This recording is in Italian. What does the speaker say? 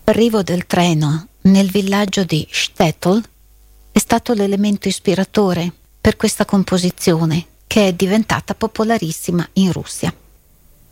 L'arrivo del treno nel villaggio di Stetl è stato l'elemento ispiratore per questa composizione, che è diventata popolarissima in Russia.